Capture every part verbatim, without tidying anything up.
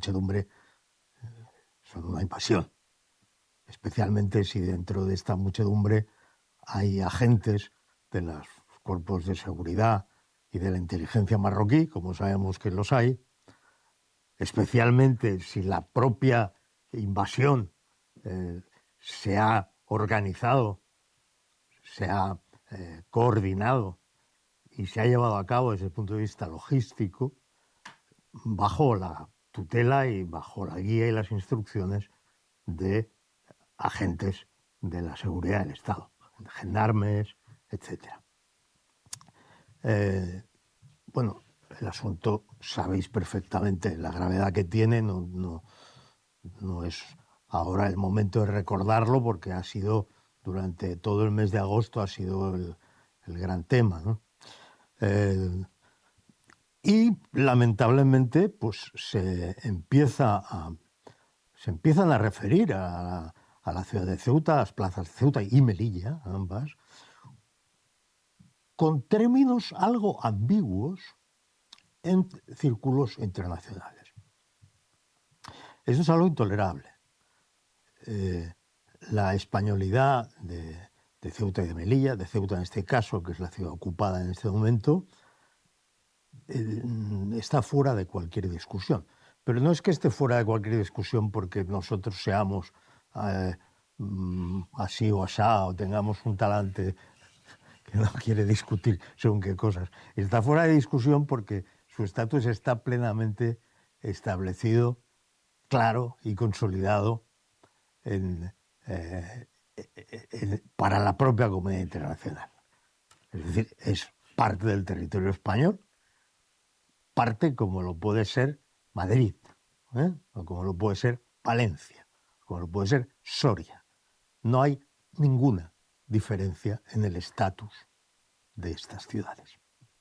muchedumbre son una invasión, especialmente si dentro de esta muchedumbre hay agentes de los cuerpos de seguridad y de la inteligencia marroquí, como sabemos que los hay, especialmente si la propia invasión eh, se ha organizado, se ha eh, coordinado y se ha llevado a cabo desde el punto de vista logístico, bajo la tutela y bajo la guía y las instrucciones de agentes de la seguridad del Estado, gendarmes, etcétera. Eh, bueno, el asunto, sabéis perfectamente la gravedad que tiene, no, no, no es ahora el momento de recordarlo porque ha sido, durante todo el mes de agosto, ha sido el, el gran tema, ¿no? Eh, y lamentablemente, pues se empieza a, se empiezan a referir a, a la ciudad de Ceuta, a las plazas de Ceuta y Melilla, ambas, con términos algo ambiguos en círculos internacionales. Eso es algo intolerable. Eh, la españolidad de, de Ceuta y de Melilla, de Ceuta en este caso, que es la ciudad ocupada en este momento, eh, está fuera de cualquier discusión. Pero no es que esté fuera de cualquier discusión porque nosotros seamos eh, así o asá, o tengamos un talante que no quiere discutir según qué cosas. Está fuera de discusión porque su estatus está plenamente establecido, claro y consolidado en, eh, en, para la propia comunidad internacional. Es decir, es parte del territorio español, parte como lo puede ser Madrid, ¿eh? o como lo puede ser Valencia, como lo puede ser Soria. No hay ninguna diferencia en el estatus de estas ciudades.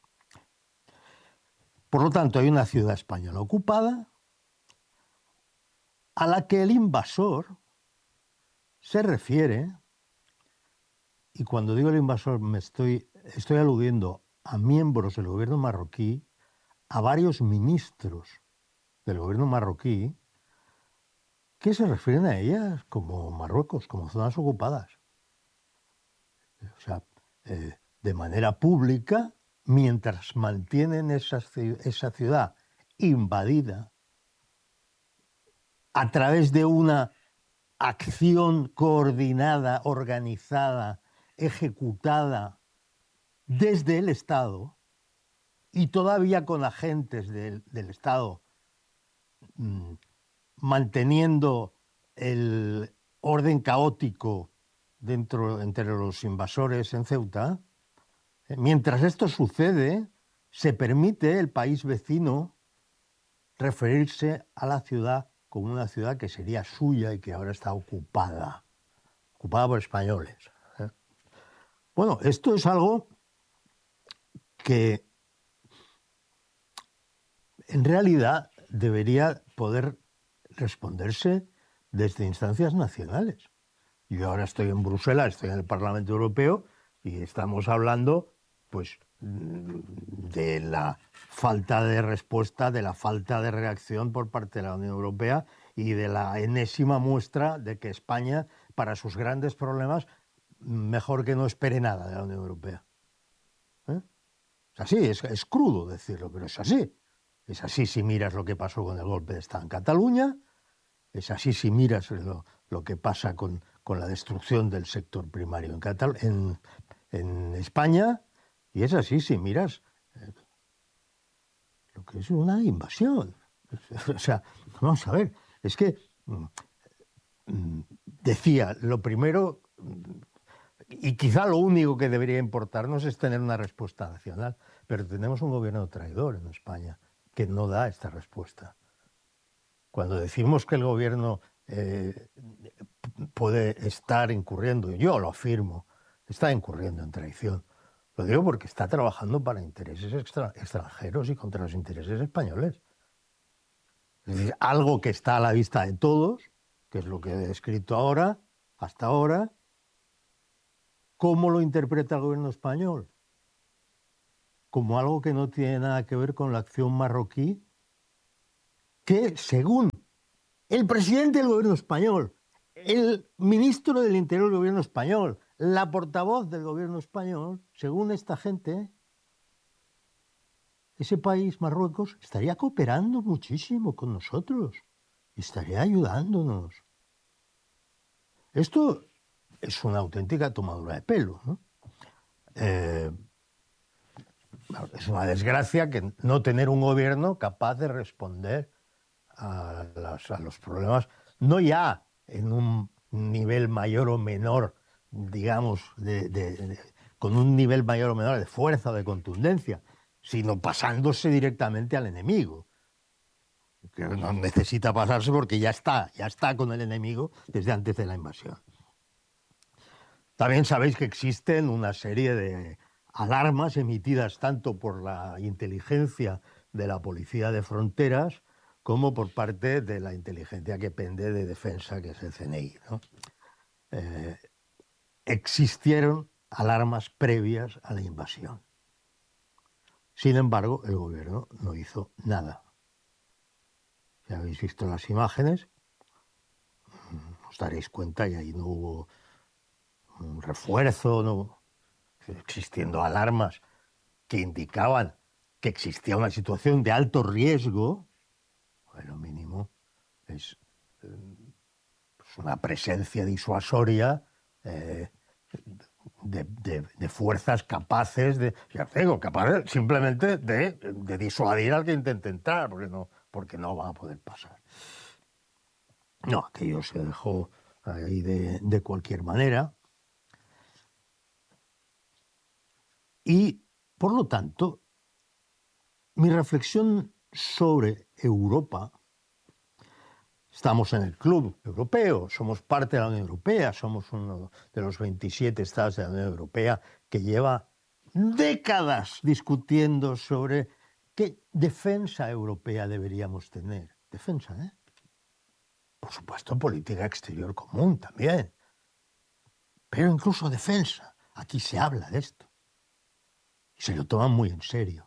Por lo tanto, hay una ciudad española ocupada a la que el invasor se refiere, y cuando digo el invasor me estoy, estoy aludiendo a miembros del gobierno marroquí, a varios ministros del gobierno marroquí, que se refieren a ellas como Marruecos, como zonas ocupadas. O sea, eh, de manera pública, mientras mantienen esa, esa ciudad invadida a través de una acción coordinada, organizada, ejecutada desde el Estado y todavía con agentes del, del Estado mmm, manteniendo el orden caótico dentro, entre los invasores en Ceuta. Mientras esto sucede, se permite el país vecino referirse a la ciudad como una ciudad que sería suya y que ahora está ocupada, ocupada por españoles. Bueno, esto es algo que en realidad debería poder responderse desde instancias nacionales. Yo ahora estoy en Bruselas, estoy en el Parlamento Europeo y estamos hablando, pues, de la falta de respuesta, de la falta de reacción por parte de la Unión Europea y de la enésima muestra de que España, para sus grandes problemas, mejor que no espere nada de la Unión Europea. ¿Eh? Es así, es, es crudo decirlo, pero es así. Es así si miras lo que pasó con el golpe de Estado en Cataluña, es así si miras lo, lo que pasa con, con la destrucción del sector primario en, Catal en, en España, y es así si miras eh, lo que es una invasión. O sea, vamos a ver, es que mm, decía, lo primero, y quizá lo único que debería importarnos es tener una respuesta nacional, pero tenemos un gobierno traidor en España que no da esta respuesta. Cuando decimos que el gobierno eh, puede estar incurriendo, yo lo afirmo, está incurriendo en traición. Lo digo porque está trabajando para intereses extra, extranjeros y contra los intereses españoles. Es decir, algo que está a la vista de todos, que es lo que he descrito ahora, hasta ahora. ¿Cómo lo interpreta el gobierno español? Como algo que no tiene nada que ver con la acción marroquí, que según el presidente del gobierno español, el ministro del Interior del gobierno español, la portavoz del gobierno español, según esta gente, ese país, Marruecos, estaría cooperando muchísimo con nosotros, estaría ayudándonos. Esto es una auténtica tomadura de pelo, ¿no? Eh, es una desgracia que no tener un gobierno capaz de responder a, las, a los problemas, no ya en un nivel mayor o menor, digamos, de, de, de, con un nivel mayor o menor de fuerza o de contundencia, sino pasándose directamente al enemigo. Que no necesita pasarse porque ya está, ya está con el enemigo desde antes de la invasión. También sabéis que existen una serie de alarmas emitidas tanto por la inteligencia de la Policía de Fronteras como por parte de la inteligencia que pende de defensa, que es el C N I, ¿no? Eh, existieron alarmas previas a la invasión. Sin embargo, el gobierno no hizo nada. Si habéis visto las imágenes, os daréis cuenta y ahí no hubo un refuerzo, no, existiendo alarmas que indicaban que existía una situación de alto riesgo, pues lo mínimo es, es una presencia disuasoria eh, de, de, de fuerzas capaces de, ya digo, capaces simplemente de, de disuadir al que intente entrar, porque no, porque no va a poder pasar. No, aquello se dejó ahí de, de cualquier manera. Y, por lo tanto, mi reflexión sobre Europa, estamos en el club europeo, somos parte de la Unión Europea, somos uno de los veintisiete estados de la Unión Europea que lleva décadas discutiendo sobre qué defensa europea deberíamos tener. Defensa, ¿eh? Por supuesto, política exterior común también. Pero incluso defensa. Aquí se habla de esto. Y se lo toman muy en serio.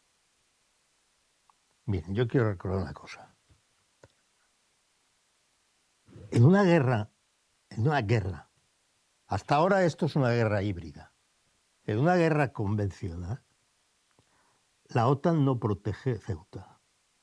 Miren, yo quiero recordar una cosa. En una guerra, en una guerra, hasta ahora esto es una guerra híbrida. En una guerra convencional, la OTAN no protege Ceuta.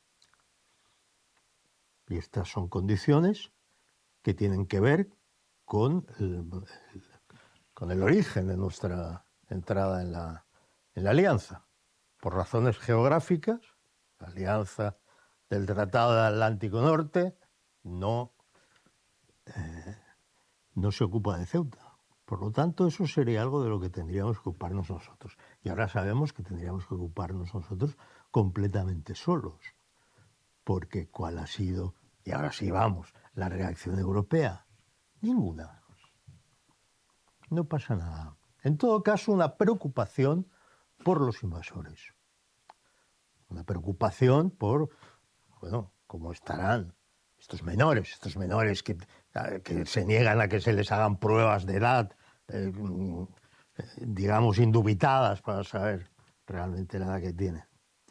Y estas son condiciones que tienen que ver con el, con el origen de nuestra entrada en la, en la alianza. Por razones geográficas, la alianza del Tratado del Atlántico Norte no, eh, no se ocupa de Ceuta. Por lo tanto, eso sería algo de lo que tendríamos que ocuparnos nosotros. Y ahora sabemos que tendríamos que ocuparnos nosotros completamente solos. Porque ¿cuál ha sido, y ahora sí vamos, la reacción europea? Ninguna. No pasa nada. En todo caso, una preocupación por los invasores. Una preocupación por, bueno, cómo estarán estos menores, estos menores que, que se niegan a que se les hagan pruebas de edad, eh, digamos, indubitadas para saber realmente la edad que tienen.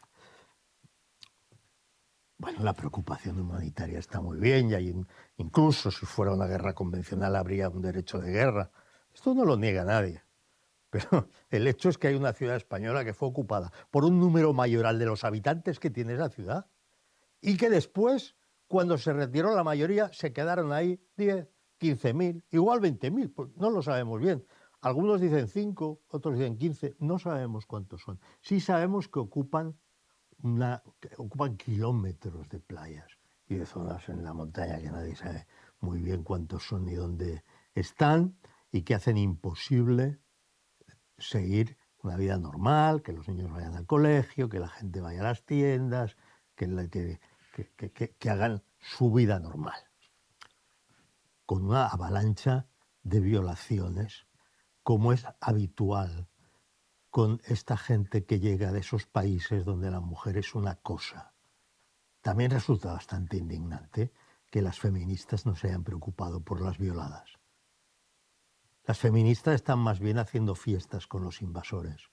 Bueno, la preocupación humanitaria está muy bien y hay, incluso si fuera una guerra convencional habría un derecho de guerra. Esto no lo niega nadie. Pero el hecho es que hay una ciudad española que fue ocupada por un número mayoral de los habitantes que tiene esa ciudad y que después, cuando se retiró la mayoría, se quedaron ahí diez, quince mil, igual veinte mil, pues no lo sabemos bien. Algunos dicen cinco, otros dicen quince, no sabemos cuántos son. Sí sabemos que ocupan, una, que ocupan kilómetros de playas y de zonas en la montaña que nadie sabe muy bien cuántos son ni dónde están y que hacen imposible seguir una vida normal, que los niños vayan al colegio, que la gente vaya a las tiendas, que, la, que, que, que, que hagan su vida normal. Con una avalancha de violaciones, como es habitual con esta gente que llega de esos países donde la mujer es una cosa. También resulta bastante indignante que las feministas no se hayan preocupado por las violadas. Las feministas están más bien haciendo fiestas con los invasores.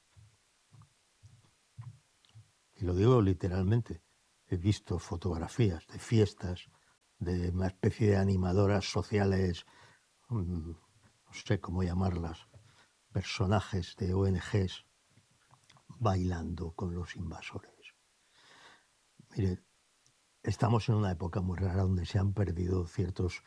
Y lo digo literalmente. He visto fotografías de fiestas de una especie de animadoras sociales, no sé cómo llamarlas, personajes de O N Ges bailando con los invasores. Mire, estamos en una época muy rara donde se han perdido ciertos,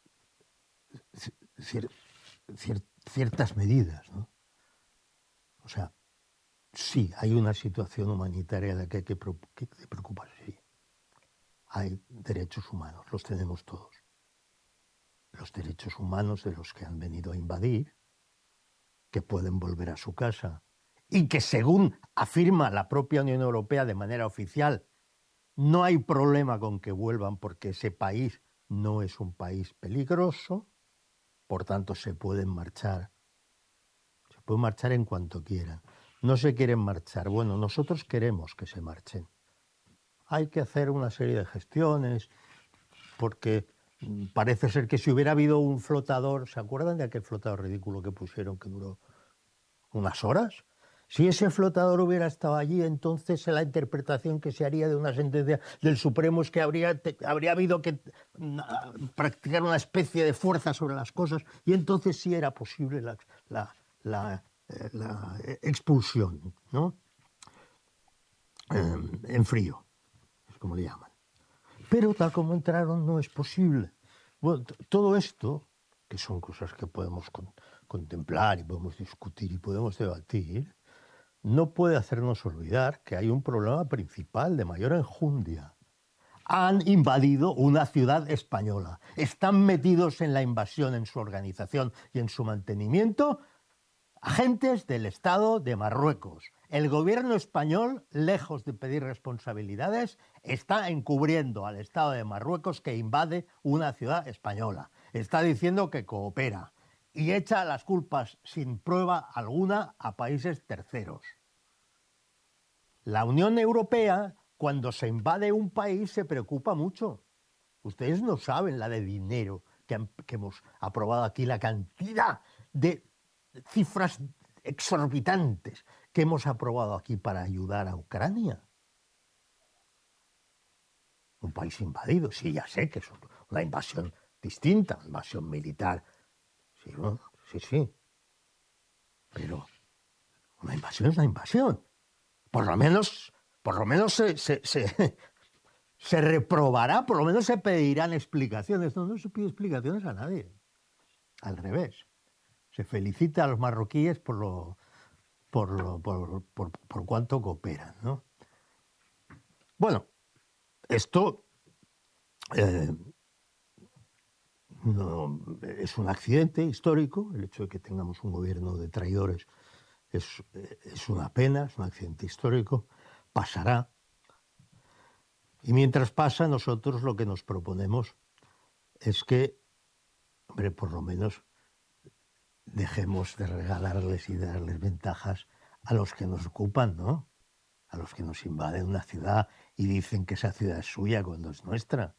cier, cier, ciertas medidas, ¿no? O sea, sí, hay una situación humanitaria de la que hay que, que preocuparse. Sí. Hay derechos humanos, los tenemos todos. Los derechos humanos de los que han venido a invadir, que pueden volver a su casa y que, según afirma la propia Unión Europea de manera oficial, no hay problema con que vuelvan porque ese país no es un país peligroso, por tanto se pueden marchar. Se pueden marchar en cuanto quieran. No se quieren marchar. Bueno, nosotros queremos que se marchen. Hay que hacer una serie de gestiones porque parece ser que si hubiera habido un flotador, ¿se acuerdan de aquel flotador ridículo que pusieron que duró unas horas? Si ese flotador hubiera estado allí, entonces la interpretación que se haría de una sentencia del Supremo es que habría, te, habría habido que uh, practicar una especie de fuerza sobre las cosas y entonces sí era posible la, la, la, eh, la expulsión, ¿no? Eh, en frío, es como le llaman. Pero tal como entraron no es posible. Bueno, todo esto, que son cosas que podemos con, contemplar y podemos discutir y podemos debatir, no puede hacernos olvidar que hay un problema principal de mayor enjundia. Han invadido una ciudad española. Están metidos en la invasión, en su organización y en su mantenimiento agentes del Estado de Marruecos. El gobierno español, lejos de pedir responsabilidades, está encubriendo al Estado de Marruecos que invade una ciudad española. Está diciendo que coopera y echa las culpas sin prueba alguna a países terceros. La Unión Europea, cuando se invade un país, se preocupa mucho. Ustedes no saben la de dinero que, han, que hemos aprobado aquí, la cantidad de cifras exorbitantes que hemos aprobado aquí para ayudar a Ucrania. Un país invadido, sí, ya sé que es una invasión distinta, una invasión militar. Sí, ¿no? Sí, sí. Pero una invasión es una invasión. Por lo menos, por lo menos se, se, se, se reprobará, por lo menos se pedirán explicaciones. No, no se pide explicaciones a nadie. Al revés. Se felicita a los marroquíes por lo, por, lo, por, por, por cuánto cooperan, ¿no? Bueno, esto eh, no, es un accidente histórico. El hecho de que tengamos un gobierno de traidores es, es una pena, es un accidente histórico. Pasará. Y mientras pasa, nosotros lo que nos proponemos es que, hombre, por lo menos dejemos de regalarles y de darles ventajas a los que nos ocupan, ¿no? A los que nos invaden una ciudad y dicen que esa ciudad es suya cuando es nuestra.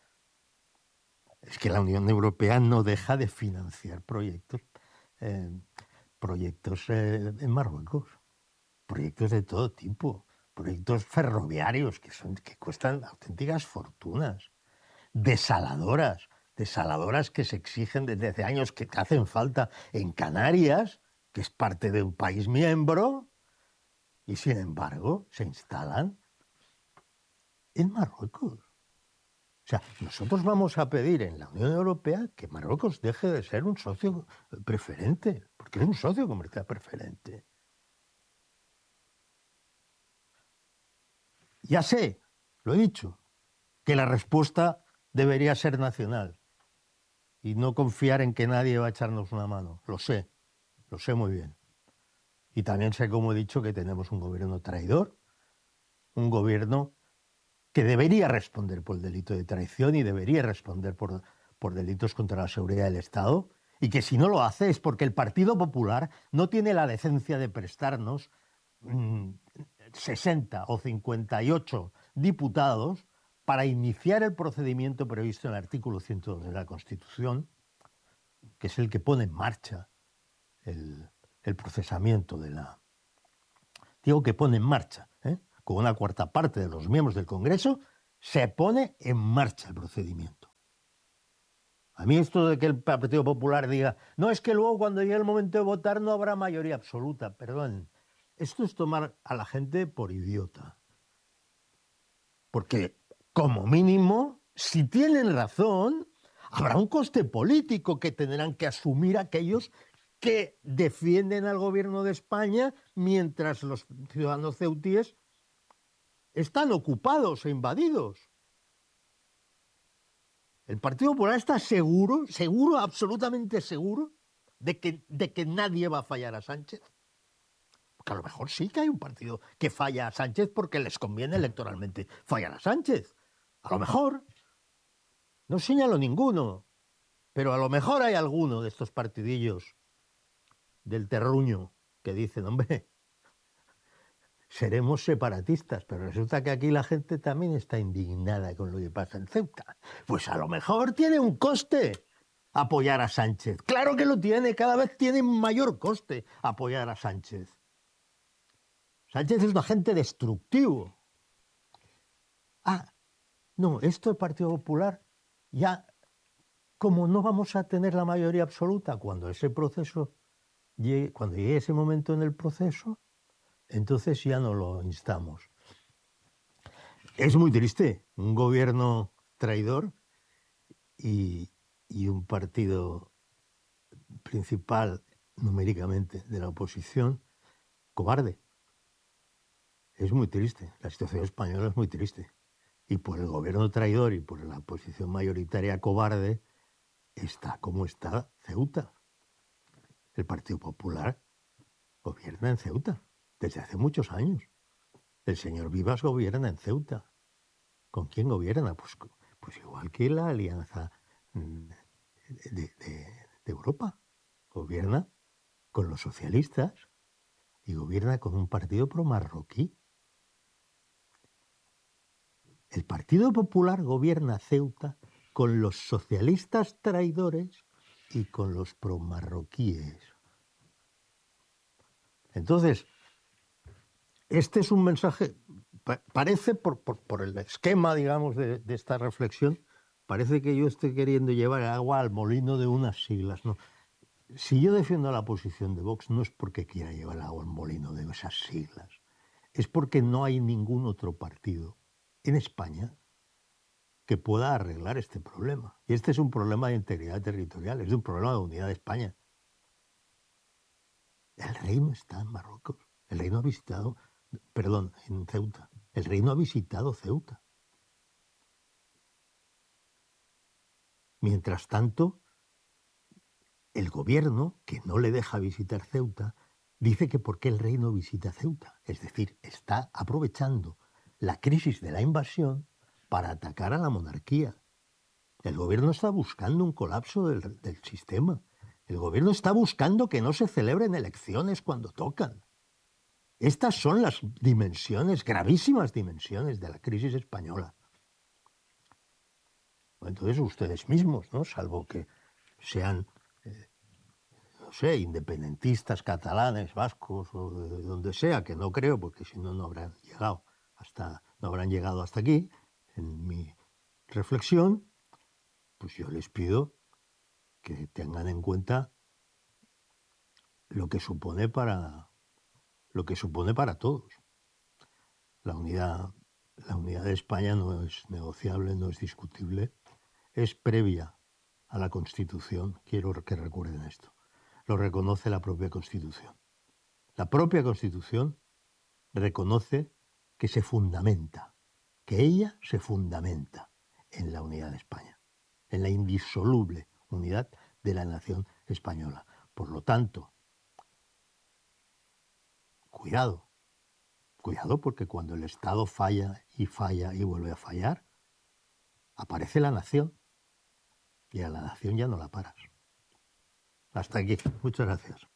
Es que la Unión Europea no deja de financiar proyectos, eh, proyectos eh, en Marruecos, proyectos de todo tipo, proyectos ferroviarios que, son, que cuestan auténticas fortunas, desaladoras, desaladoras que se exigen desde hace años, que hacen falta en Canarias, que es parte de un país miembro, y sin embargo se instalan en Marruecos. O sea, nosotros vamos a pedir en la Unión Europea que Marruecos deje de ser un socio preferente, porque es un socio comercial preferente. Ya sé, lo he dicho, que la respuesta debería ser nacional y no confiar en que nadie va a echarnos una mano. Lo sé, lo sé muy bien. Y también sé, como he dicho, que tenemos un gobierno traidor, un gobierno que debería responder por el delito de traición y debería responder por, por delitos contra la seguridad del Estado, y que si no lo hace es porque el Partido Popular no tiene la decencia de prestarnos mmm, sesenta o cincuenta y ocho diputados para iniciar el procedimiento previsto en el artículo ciento dos de la Constitución, que es el que pone en marcha el, el procesamiento de la... Digo que pone en marcha, ¿eh? Con una cuarta parte de los miembros del Congreso, se pone en marcha el procedimiento. A mí esto de que el Partido Popular diga, no, es que luego cuando llegue el momento de votar no habrá mayoría absoluta, perdón, esto es tomar a la gente por idiota. Porque, como mínimo, si tienen razón, habrá un coste político que tendrán que asumir aquellos que defienden al gobierno de España mientras los ciudadanos ceutíes están ocupados e invadidos. El Partido Popular está seguro, seguro, absolutamente seguro, de que, de que nadie va a fallar a Sánchez. Porque a lo mejor sí que hay un partido que falla a Sánchez porque les conviene electoralmente fallar a Sánchez. A lo mejor. No señalo ninguno, pero a lo mejor hay alguno de estos partidillos del terruño que dicen, hombre, seremos separatistas, pero resulta que aquí la gente también está indignada con lo que pasa en Ceuta. Pues a lo mejor tiene un coste apoyar a Sánchez. Claro que lo tiene, cada vez tiene mayor coste apoyar a Sánchez. Sánchez es un agente destructivo. Ah, no, esto del Partido Popular, ya como no vamos a tener la mayoría absoluta cuando ese proceso llegue, cuando llegue ese momento en el proceso, entonces ya no lo instamos. Es muy triste, un gobierno traidor y, y un partido principal numéricamente de la oposición cobarde. Es muy triste, la situación española es muy triste. Y por el gobierno traidor y por la oposición mayoritaria cobarde está como está Ceuta. El Partido Popular gobierna en Ceuta desde hace muchos años. El señor Vivas gobierna en Ceuta. ¿Con quién gobierna? Pues, pues igual que la Alianza de, de, de Europa. Gobierna con los socialistas y gobierna con un partido pro-marroquí. El Partido Popular gobierna Ceuta con los socialistas traidores y con los pro-marroquíes. Entonces, este es un mensaje, parece, por, por, por el esquema, digamos, de, de esta reflexión, parece que yo estoy queriendo llevar agua al molino de unas siglas, ¿no? Si yo defiendo la posición de Vox, no es porque quiera llevar agua al molino de esas siglas, es porque no hay ningún otro partido en España que pueda arreglar este problema. Y este es un problema de integridad territorial, es un problema de unidad de España. El rey no está en Marruecos, el rey no ha visitado, perdón, en Ceuta, el rey no ha visitado Ceuta. Mientras tanto, el gobierno, que no le deja visitar Ceuta, dice que por qué el rey no visita Ceuta. Es decir, está aprovechando la crisis de la invasión para atacar a la monarquía. El gobierno está buscando un colapso del, del sistema. El gobierno está buscando que no se celebren elecciones cuando tocan. Estas son las dimensiones, gravísimas dimensiones de la crisis española. Entonces ustedes mismos, ¿no? Salvo que sean, eh, no sé, independentistas catalanes, vascos o de donde sea, que no creo, porque si no no habrán llegado hasta, no habrán llegado hasta aquí, en mi reflexión, pues yo les pido que tengan en cuenta lo que supone para lo que supone para todos. La unidad, la unidad de España no es negociable, no es discutible, es previa a la Constitución. Quiero que recuerden esto. Lo reconoce la propia Constitución. La propia Constitución reconoce que se fundamenta, que ella se fundamenta en la unidad de España, en la indisoluble unidad de la nación española. Por lo tanto, cuidado, cuidado porque cuando el Estado falla y falla y vuelve a fallar, aparece la nación y a la nación ya no la paras. Hasta aquí. Muchas gracias.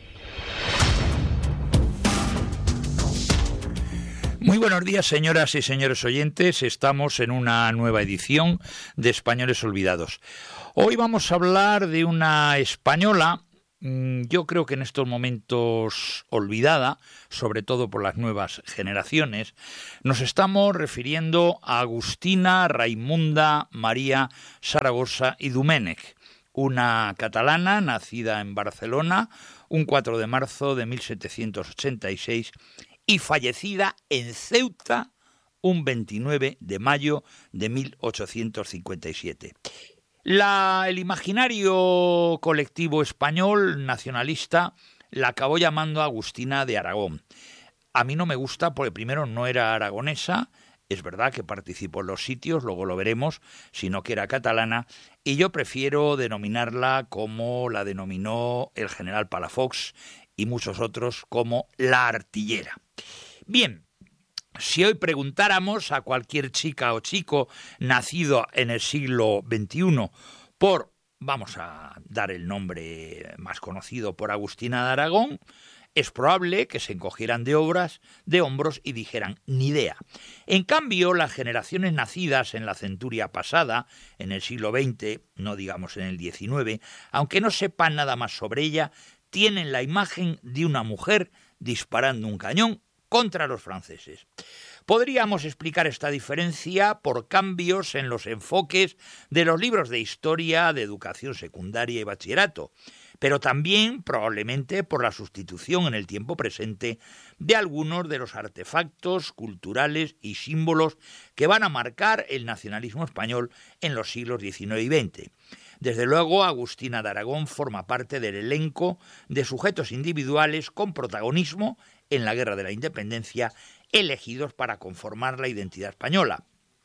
Muy buenos días, señoras y señores oyentes. Estamos en una nueva edición de Españoles Olvidados. Hoy vamos a hablar de una española yo creo que en estos momentos olvidada, sobre todo por las nuevas generaciones, nos estamos refiriendo a Agustina Raimunda María Zaragoza y Domènech, una catalana nacida en Barcelona un cuatro de marzo de mil setecientos ochenta y seis y fallecida en Ceuta un veintinueve de mayo de mil ochocientos cincuenta y siete. La, el imaginario colectivo español nacionalista la acabó llamando Agustina de Aragón. A mí no me gusta porque primero no era aragonesa, es verdad que participó en los sitios, luego lo veremos, sino que era catalana, y yo prefiero denominarla como la denominó el general Palafox y muchos otros como la artillera. Bien. Si hoy preguntáramos a cualquier chica o chico nacido en el siglo veintiuno por, vamos a dar el nombre más conocido, por Agustina de Aragón, es probable que se encogieran de obras, de hombros y dijeran ni idea. En cambio, las generaciones nacidas en la centuria pasada, en el siglo veinte, no digamos en el diecinueve, aunque no sepan nada más sobre ella, tienen la imagen de una mujer disparando un cañón contra los franceses. Podríamos explicar esta diferencia por cambios en los enfoques de los libros de historia, de educación secundaria y bachillerato, pero también probablemente por la sustitución en el tiempo presente de algunos de los artefactos culturales y símbolos que van a marcar el nacionalismo español en los siglos diecinueve y veinte. Desde luego, Agustina de Aragón forma parte del elenco de sujetos individuales con protagonismo en la Guerra de la Independencia, elegidos para conformar la identidad española.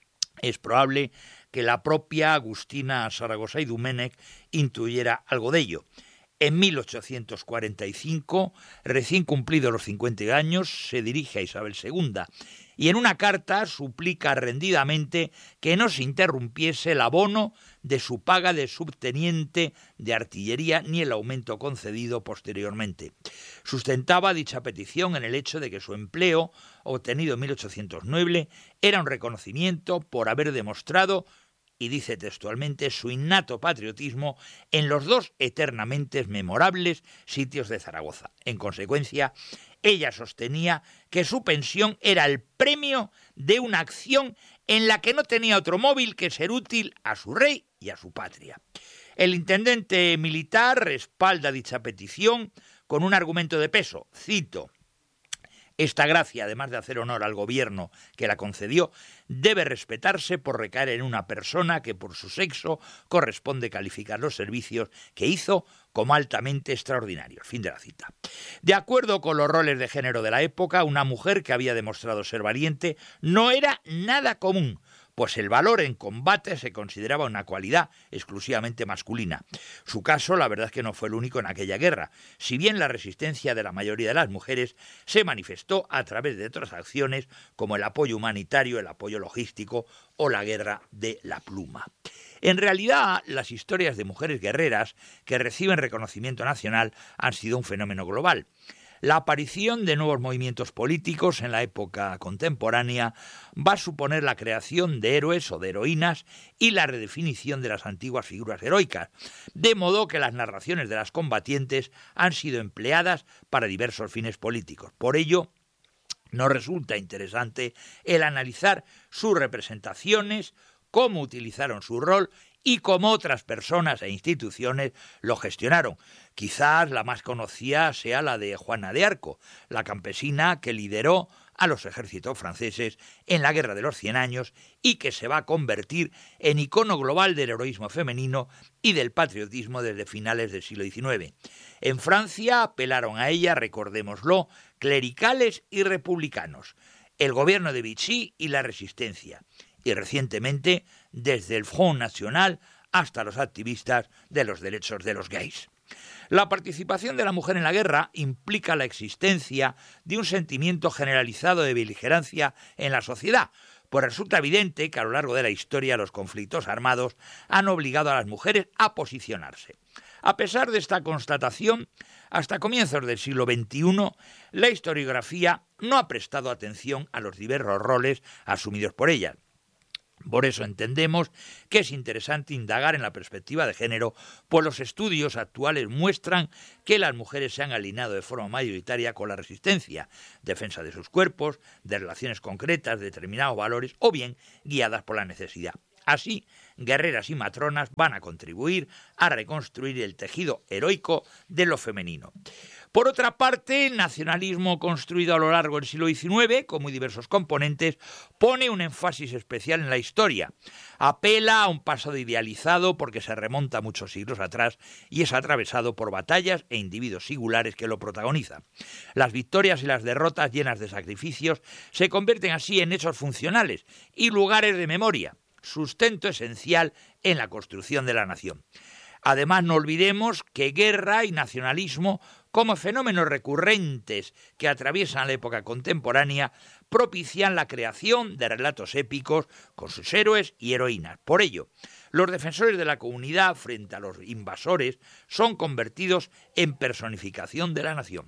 Es probable que la propia Agustina Zaragoza y Domènech intuyera algo de ello. En mil ochocientos cuarenta y cinco, recién cumplidos los cincuenta años, se dirige a Isabel segunda y en una carta suplica rendidamente que no se interrumpiese el abono de su paga de subteniente de artillería ni el aumento concedido posteriormente. Sustentaba dicha petición en el hecho de que su empleo, obtenido en mil ochocientos nueve, era un reconocimiento por haber demostrado, y dice textualmente, su innato patriotismo en los dos eternamente memorables sitios de Zaragoza. En consecuencia, ella sostenía que su pensión era el premio de una acción en la que no tenía otro móvil que ser útil a su rey y a su patria. El intendente militar respalda dicha petición con un argumento de peso, cito: esta gracia, además de hacer honor al gobierno que la concedió, debe respetarse por recaer en una persona que por su sexo corresponde calificar los servicios que hizo como altamente extraordinarios. Fin de la cita. De acuerdo con los roles de género de la época, una mujer que había demostrado ser valiente no era nada común, pues el valor en combate se consideraba una cualidad exclusivamente masculina. Su caso, la verdad es que no fue el único en aquella guerra, si bien la resistencia de la mayoría de las mujeres se manifestó a través de otras acciones como el apoyo humanitario, el apoyo logístico o la guerra de la pluma. En realidad, las historias de mujeres guerreras que reciben reconocimiento nacional han sido un fenómeno global. La aparición de nuevos movimientos políticos en la época contemporánea va a suponer la creación de héroes o de heroínas y la redefinición de las antiguas figuras heroicas, de modo que las narraciones de las combatientes han sido empleadas para diversos fines políticos. Por ello, nos resulta interesante el analizar sus representaciones, cómo utilizaron su rol y cómo otras personas e instituciones lo gestionaron. Quizás la más conocida sea la de Juana de Arco, la campesina que lideró a los ejércitos franceses en la Guerra de los Cien Años y que se va a convertir en icono global del heroísmo femenino y del patriotismo desde finales del siglo diecinueve. En Francia apelaron a ella, recordémoslo, clericales y republicanos, el gobierno de Vichy y la resistencia, y recientemente desde el Front National hasta los activistas de los derechos de los gays. La participación de la mujer en la guerra implica la existencia de un sentimiento generalizado de beligerancia en la sociedad, pues resulta evidente que a lo largo de la historia los conflictos armados han obligado a las mujeres a posicionarse. A pesar de esta constatación, hasta comienzos del siglo veintiuno, la historiografía no ha prestado atención a los diversos roles asumidos por ellas. Por eso entendemos que es interesante indagar en la perspectiva de género, pues los estudios actuales muestran que las mujeres se han alineado de forma mayoritaria con la resistencia, defensa de sus cuerpos, de relaciones concretas, de determinados valores o bien guiadas por la necesidad. Así, guerreras y matronas van a contribuir a reconstruir el tejido heroico de lo femenino. Por otra parte, el nacionalismo construido a lo largo del siglo diecinueve, con muy diversos componentes, pone un énfasis especial en la historia. Apela a un pasado idealizado porque se remonta muchos siglos atrás y es atravesado por batallas e individuos singulares que lo protagonizan. Las victorias y las derrotas llenas de sacrificios se convierten así en hechos funcionales y lugares de memoria, sustento esencial en la construcción de la nación. Además, no olvidemos que guerra y nacionalismo, como fenómenos recurrentes que atraviesan la época contemporánea, propician la creación de relatos épicos con sus héroes y heroínas. Por ello, los defensores de la comunidad frente a los invasores son convertidos en personificación de la nación.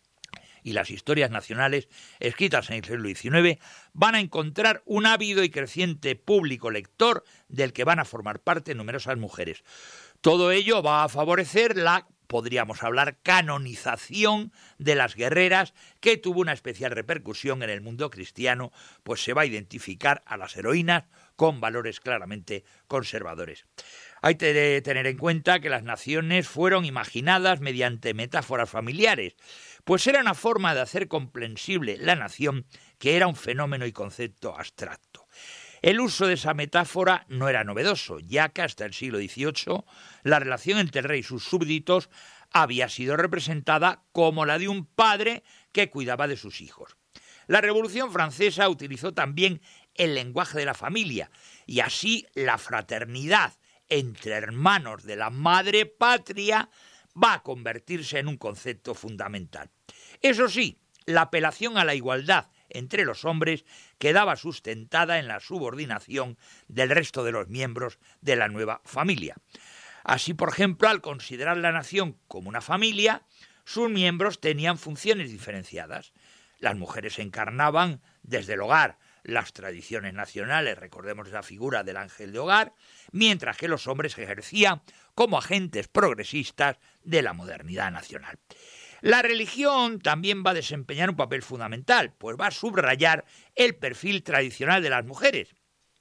Y las historias nacionales, escritas en el siglo diecinueve, van a encontrar un ávido y creciente público lector del que van a formar parte numerosas mujeres. Todo ello va a favorecer la, podríamos hablar, canonización de las guerreras, que tuvo una especial repercusión en el mundo cristiano, pues se va a identificar a las heroínas con valores claramente conservadores. Hay que tener en cuenta que las naciones fueron imaginadas mediante metáforas familiares, pues era una forma de hacer comprensible la nación, que era un fenómeno y concepto abstracto. El uso de esa metáfora no era novedoso, ya que hasta el siglo dieciocho la relación entre el rey y sus súbditos había sido representada como la de un padre que cuidaba de sus hijos. La Revolución Francesa utilizó también el lenguaje de la familia, y así la fraternidad entre hermanos de la madre patria va a convertirse en un concepto fundamental. Eso sí, la apelación a la igualdad entre los hombres quedaba sustentada en la subordinación del resto de los miembros de la nueva familia. Así, por ejemplo, al considerar la nación como una familia, sus miembros tenían funciones diferenciadas. Las mujeres encarnaban desde el hogar las tradiciones nacionales, recordemos esa figura del ángel de hogar, mientras que los hombres ejercían como agentes progresistas de la modernidad nacional. La religión también va a desempeñar un papel fundamental, pues va a subrayar el perfil tradicional de las mujeres.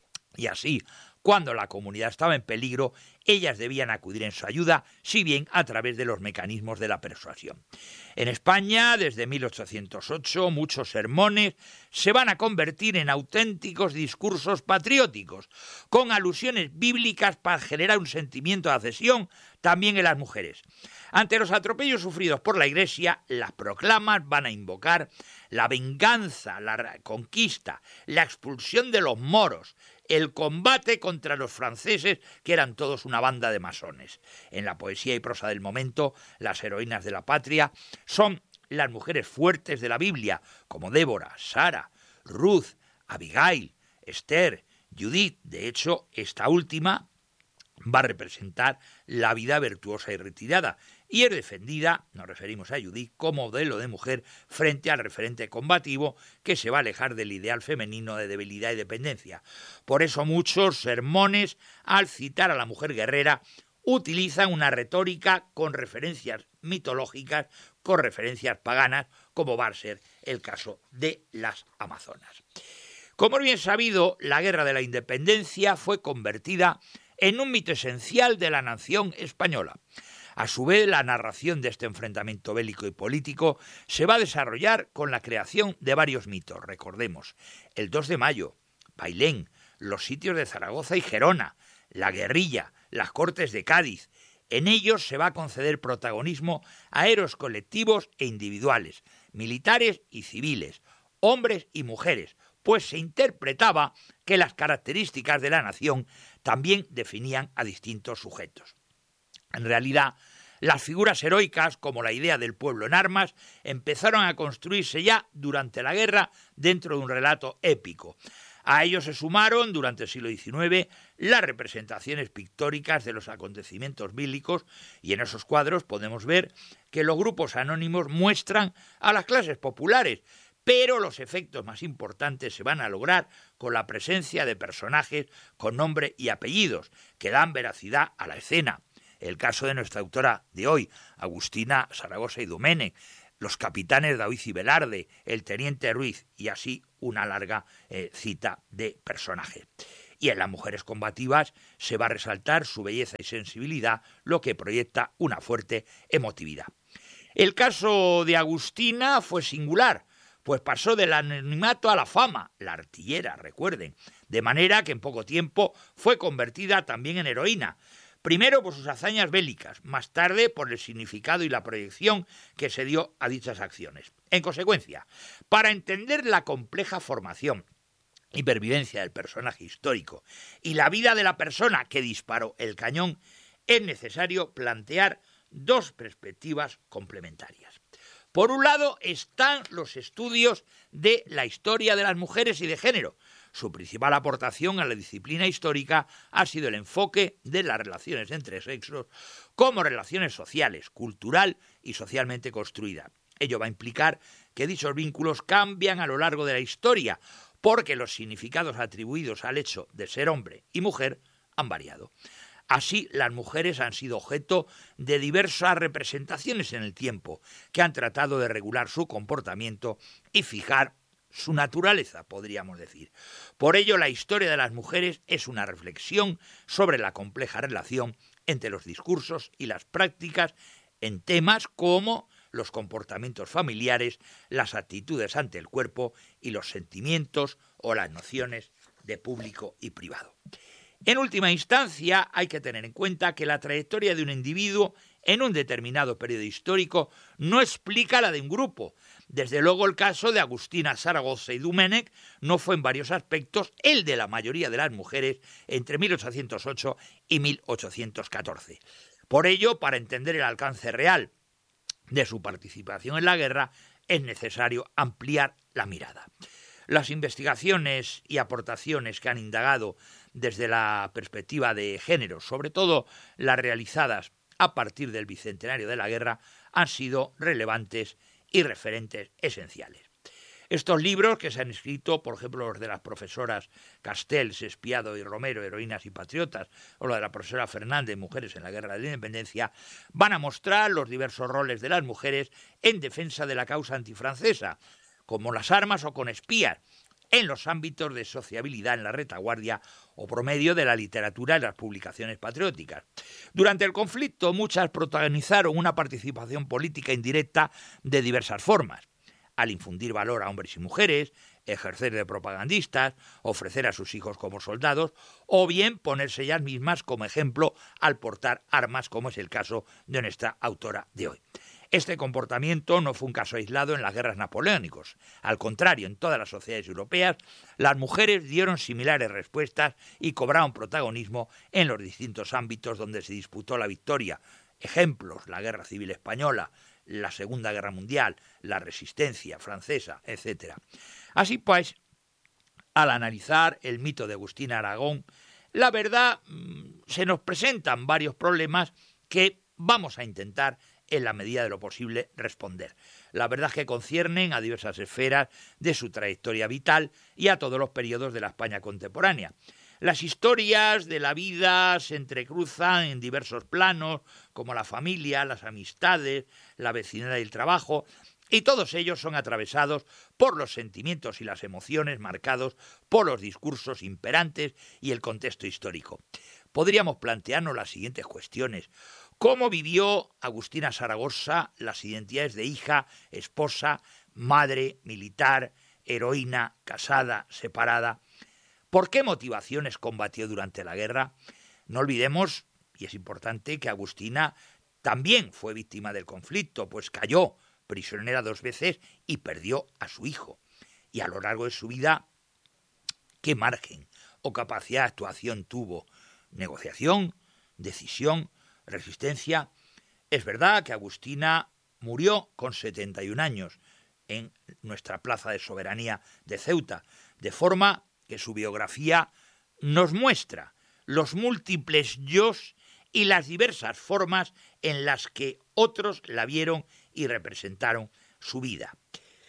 Y así, cuando la comunidad estaba en peligro, ellas debían acudir en su ayuda, si bien a través de los mecanismos de la persuasión. En España, desde mil ochocientos ocho, muchos sermones se van a convertir en auténticos discursos patrióticos, con alusiones bíblicas para generar un sentimiento de adhesión también en las mujeres. Ante los atropellos sufridos por la Iglesia, las proclamas van a invocar la venganza, la conquista, la expulsión de los moros, el combate contra los franceses, que eran todos una banda de masones. En la poesía y prosa del momento, las heroínas de la patria son las mujeres fuertes de la Biblia, como Débora, Sara, Ruth, Abigail, Esther, Judith. De hecho, esta última va a representar la vida virtuosa y retirada, y es defendida, nos referimos a Judith, como modelo de mujer frente al referente combativo que se va a alejar del ideal femenino de debilidad y dependencia. Por eso muchos sermones, al citar a la mujer guerrera, utilizan una retórica con referencias mitológicas, con referencias paganas, como va a ser el caso de las amazonas. Como es bien sabido, la Guerra de la Independencia fue convertida en un mito esencial de la nación española. A su vez, la narración de este enfrentamiento bélico y político se va a desarrollar con la creación de varios mitos. Recordemos, el dos de mayo, Bailén, los sitios de Zaragoza y Gerona, la guerrilla, las Cortes de Cádiz. En ellos se va a conceder protagonismo a héroes colectivos e individuales, militares y civiles, hombres y mujeres, pues se interpretaba que las características de la nación también definían a distintos sujetos. En realidad, las figuras heroicas, como la idea del pueblo en armas, empezaron a construirse ya durante la guerra dentro de un relato épico. A ello se sumaron, durante el siglo diecinueve, las representaciones pictóricas de los acontecimientos bíblicos, y en esos cuadros podemos ver que los grupos anónimos muestran a las clases populares, pero los efectos más importantes se van a lograr con la presencia de personajes con nombre y apellidos que dan veracidad a la escena. El caso de nuestra autora de hoy, Agustina Zaragoza y Domènech, los capitanes Daoiz y Velarde, el teniente Ruiz y así una larga eh, cita de personajes. Y en las mujeres combativas se va a resaltar su belleza y sensibilidad, lo que proyecta una fuerte emotividad. El caso de Agustina fue singular, pues pasó del anonimato a la fama, la artillera, recuerden, de manera que en poco tiempo fue convertida también en heroína, primero por sus hazañas bélicas, más tarde por el significado y la proyección que se dio a dichas acciones. En consecuencia, para entender la compleja formación y pervivencia del personaje histórico y la vida de la persona que disparó el cañón, es necesario plantear dos perspectivas complementarias. Por un lado están los estudios de la historia de las mujeres y de género. Su principal aportación a la disciplina histórica ha sido el enfoque de las relaciones entre sexos como relaciones sociales, cultural y socialmente construidas. Ello va a implicar que dichos vínculos cambian a lo largo de la historia, porque los significados atribuidos al hecho de ser hombre y mujer han variado. Así, las mujeres han sido objeto de diversas representaciones en el tiempo, que han tratado de regular su comportamiento y fijar su naturaleza, podríamos decir. Por ello, la historia de las mujeres es una reflexión sobre la compleja relación entre los discursos y las prácticas en temas como los comportamientos familiares, las actitudes ante el cuerpo y los sentimientos o las nociones de público y privado. En última instancia, hay que tener en cuenta que la trayectoria de un individuo en un determinado periodo histórico no explica la de un grupo. Desde luego, el caso de Agustina Zaragoza y Domènech no fue en varios aspectos el de la mayoría de las mujeres entre mil ochocientos ocho y mil ochocientos catorce. Por ello, para entender el alcance real de su participación en la guerra, es necesario ampliar la mirada. Las investigaciones y aportaciones que han indagado desde la perspectiva de género, sobre todo las realizadas a partir del bicentenario de la guerra, han sido relevantes y referentes esenciales. Estos libros que se han escrito, por ejemplo, los de las profesoras Castells, Espiado y Romero, Heroínas y Patriotas, o la de la profesora Fernández, Mujeres en la Guerra de la Independencia, van a mostrar los diversos roles de las mujeres en defensa de la causa antifrancesa, como las armas o con espías, en los ámbitos de sociabilidad en la retaguardia o por medio de la literatura y las publicaciones patrióticas. Durante el conflicto, muchas protagonizaron una participación política indirecta de diversas formas, al infundir valor a hombres y mujeres, ejercer de propagandistas, ofrecer a sus hijos como soldados, o bien ponerse ellas mismas como ejemplo al portar armas, como es el caso de nuestra autora de hoy. Este comportamiento no fue un caso aislado en las guerras napoleónicas. Al contrario, en todas las sociedades europeas, las mujeres dieron similares respuestas y cobraron protagonismo en los distintos ámbitos donde se disputó la victoria. Ejemplos: la Guerra Civil Española, la Segunda Guerra Mundial, la Resistencia francesa, etcétera. Así pues, al analizar el mito de Agustina Aragón, la verdad, se nos presentan varios problemas que vamos a intentar, en la medida de lo posible, responder. La verdad es que conciernen a diversas esferas de su trayectoria vital y a todos los periodos de la España contemporánea. Las historias de la vida se entrecruzan en diversos planos, como la familia, las amistades, la vecindad y el trabajo, y todos ellos son atravesados por los sentimientos y las emociones marcados por los discursos imperantes y el contexto histórico. Podríamos plantearnos las siguientes cuestiones. ¿Cómo vivió Agustina Zaragoza las identidades de hija, esposa, madre, militar, heroína, casada, separada? ¿Por qué motivaciones combatió durante la guerra? No olvidemos, y es importante, que Agustina también fue víctima del conflicto, pues cayó prisionera dos veces y perdió a su hijo. Y a lo largo de su vida, ¿qué margen o capacidad de actuación tuvo? Negociación, decisión, resistencia. Es verdad que Agustina murió con setenta y un años en nuestra plaza de soberanía de Ceuta, de forma que su biografía nos muestra los múltiples yos y las diversas formas en las que otros la vieron y representaron su vida.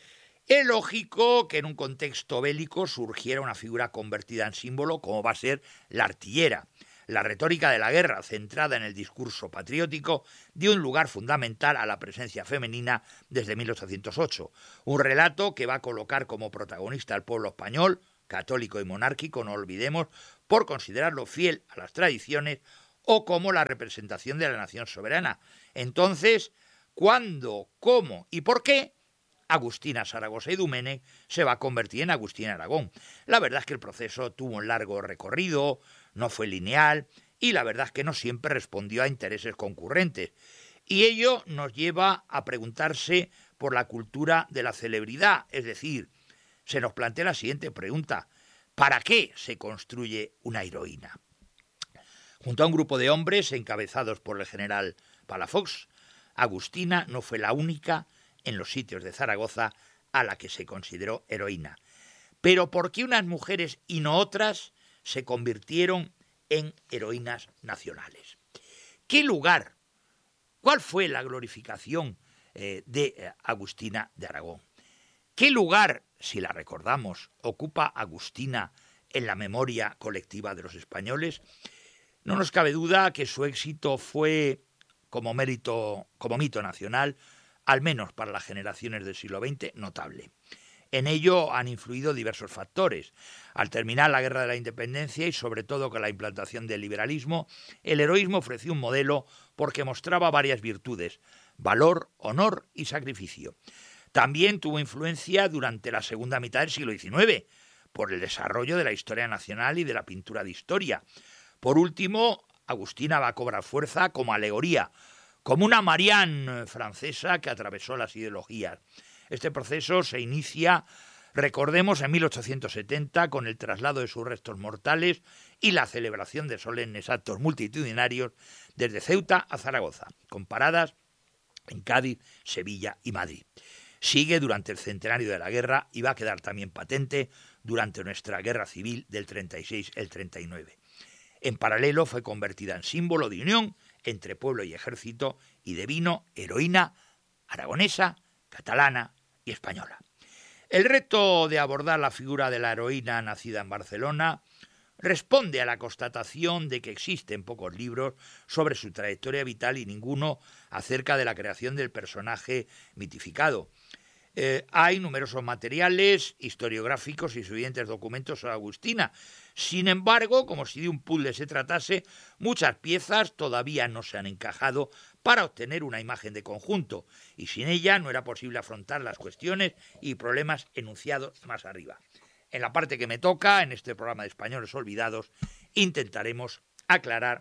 Es lógico que en un contexto bélico surgiera una figura convertida en símbolo como va a ser la artillera. La retórica de la guerra, centrada en el discurso patriótico, dio un lugar fundamental a la presencia femenina desde mil ochocientos ocho. Un relato que va a colocar como protagonista al pueblo español, católico y monárquico, no olvidemos, por considerarlo fiel a las tradiciones o como la representación de la nación soberana. Entonces, ¿cuándo, cómo y por qué Agustina Zaragoza y Domènech se va a convertir en Agustina Aragón? La verdad es que el proceso tuvo un largo recorrido, no fue lineal y la verdad es que no siempre respondió a intereses concurrentes. Y ello nos lleva a preguntarse por la cultura de la celebridad, es decir, se nos plantea la siguiente pregunta: ¿para qué se construye una heroína? Junto a un grupo de hombres encabezados por el general Palafox, Agustina no fue la única en los sitios de Zaragoza a la que se consideró heroína. Pero ¿por qué unas mujeres y no otras se convirtieron en heroínas nacionales? ¿Qué lugar, cuál fue la glorificación eh, de eh, Agustina de Aragón? ¿Qué lugar, si la recordamos, ocupa Agustina en la memoria colectiva de los españoles? No nos cabe duda que su éxito fue, como mérito, como mito nacional, al menos para las generaciones del siglo veinte, notable. En ello han influido diversos factores. Al terminar la Guerra de la Independencia y sobre todo con la implantación del liberalismo, el heroísmo ofreció un modelo porque mostraba varias virtudes: valor, honor y sacrificio. También tuvo influencia durante la segunda mitad del siglo diecinueve por el desarrollo de la historia nacional y de la pintura de historia. Por último, Agustina va a cobrar fuerza como alegoría, como una Marianne francesa que atravesó las ideologías. Este proceso se inicia, recordemos, en mil ochocientos setenta con el traslado de sus restos mortales y la celebración de solemnes actos multitudinarios desde Ceuta a Zaragoza, con paradas en Cádiz, Sevilla y Madrid. Sigue durante el centenario de la guerra y va a quedar también patente durante nuestra guerra civil del treinta y seis al treinta y nueve. En paralelo fue convertida en símbolo de unión entre pueblo y ejército y devino heroína aragonesa, catalana y española. El reto de abordar la figura de la heroína nacida en Barcelona responde a la constatación de que existen pocos libros sobre su trayectoria vital y ninguno acerca de la creación del personaje mitificado. Eh, hay numerosos materiales historiográficos y suficientes documentos sobre Agustina. Sin embargo, como si de un puzzle se tratase, muchas piezas todavía no se han encajado para obtener una imagen de conjunto, y sin ella no era posible afrontar las cuestiones y problemas enunciados más arriba. En la parte que me toca, en este programa de Españoles Olvidados, intentaremos aclarar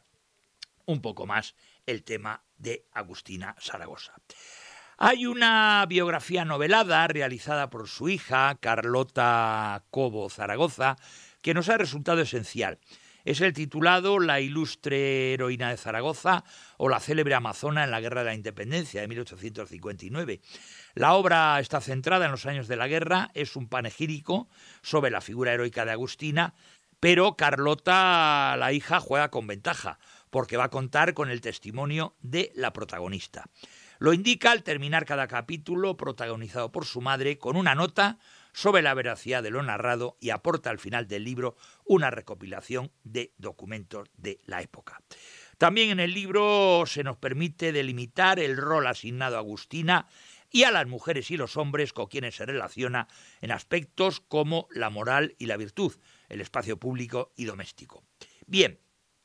un poco más el tema de Agustina Zaragoza. Hay una biografía novelada realizada por su hija, Carlota Cobo Zaragoza, que nos ha resultado esencial. Es el titulado La ilustre heroína de Zaragoza o la célebre amazona en la Guerra de la Independencia de mil ochocientos cincuenta y nueve. La obra está centrada en los años de la guerra, es un panegírico sobre la figura heroica de Agustina, pero Carlota, la hija, juega con ventaja, porque va a contar con el testimonio de la protagonista. Lo indica al terminar cada capítulo, protagonizado por su madre, con una nota sobre la veracidad de lo narrado, y aporta al final del libro una recopilación de documentos de la época. También en el libro se nos permite delimitar el rol asignado a Agustina y a las mujeres y los hombres con quienes se relaciona en aspectos como la moral y la virtud, el espacio público y doméstico. Bien,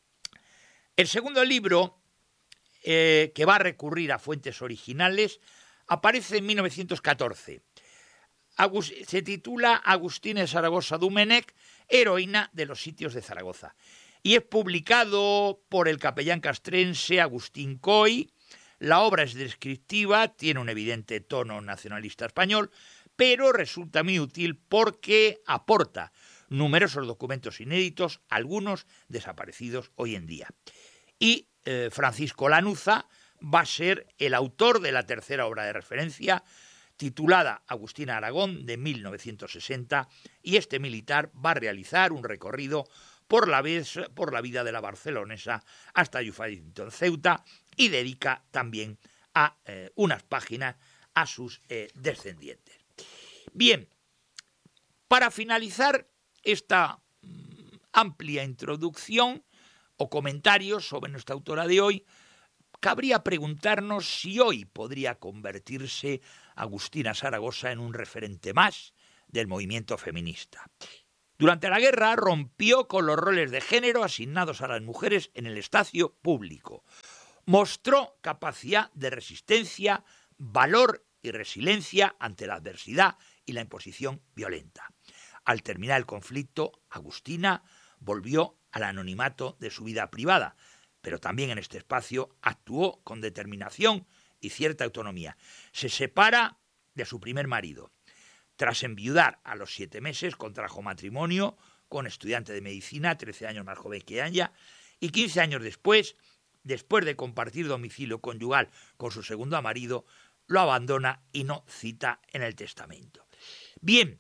el segundo libro, Eh, que va a recurrir a fuentes originales, aparece en mil novecientos catorce. Agus- se titula Agustina Zaragoza Domènech, heroína de los sitios de Zaragoza, y es publicado por el capellán castrense Agustín Coy. La obra es descriptiva, tiene un evidente tono nacionalista español, pero resulta muy útil porque aporta numerosos documentos inéditos, algunos desaparecidos hoy en día. Y eh, Francisco Lanuza va a ser el autor de la tercera obra de referencia, titulada Agustina Aragón, de mil novecientos sesenta, y este militar va a realizar un recorrido por la, vez, por la vida de la barcelonesa hasta su fallecimiento en Ceuta, y dedica también a eh, unas páginas a sus eh, descendientes. Bien, para finalizar esta mm, amplia introducción o comentarios sobre nuestra autora de hoy, cabría preguntarnos si hoy podría convertirse Agustina Saragosa en un referente más del movimiento feminista. Durante la guerra rompió con los roles de género asignados a las mujeres en el espacio público. Mostró capacidad de resistencia, valor y resiliencia ante la adversidad y la imposición violenta. Al terminar el conflicto, Agustina volvió al anonimato de su vida privada, pero también en este espacio actuó con determinación y cierta autonomía. Se separa de su primer marido. Tras enviudar a los siete meses, contrajo matrimonio con estudiante de medicina, trece años más joven que ella, y quince años después, después de compartir domicilio conyugal con su segundo marido, lo abandona y no cita en el testamento. Bien,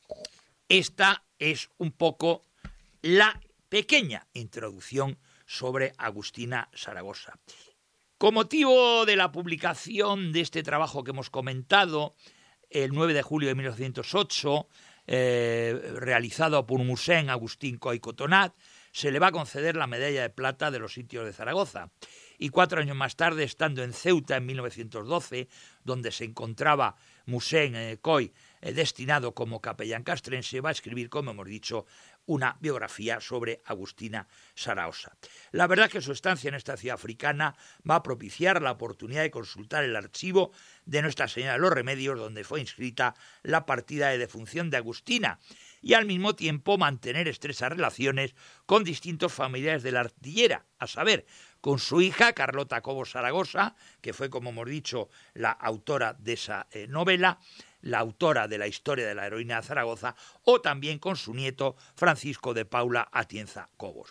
esta es un poco la pequeña introducción sobre Agustina Saragosa. Con motivo de la publicación de este trabajo que hemos comentado, el nueve de julio de mil novecientos ocho, eh, realizado por Musén Agustín Coy Cotonat, se le va a conceder la medalla de plata de los sitios de Zaragoza. Y cuatro años más tarde, estando en Ceuta en mil novecientos doce, donde se encontraba Musén eh, Coy eh, destinado como capellán castrense, va a escribir, como hemos dicho, una biografía sobre Agustina Saragosa. La verdad es que su estancia en esta ciudad africana va a propiciar la oportunidad de consultar el archivo de Nuestra Señora de los Remedios, donde fue inscrita la partida de defunción de Agustina, y al mismo tiempo mantener estrechas relaciones con distintos familiares de la artillera, a saber, con su hija Carlota Cobos Zaragoza, que fue, como hemos dicho, la autora de esa eh, novela, la autora de la historia de la heroína de Zaragoza, o también con su nieto Francisco de Paula Atienza Cobos.